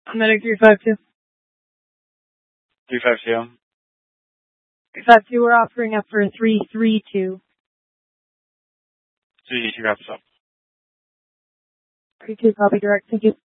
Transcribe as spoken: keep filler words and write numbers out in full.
Medic three five two. three five two. three five two, we're offering up for three three two. three three two wraps up. three two, copy direct, thank you.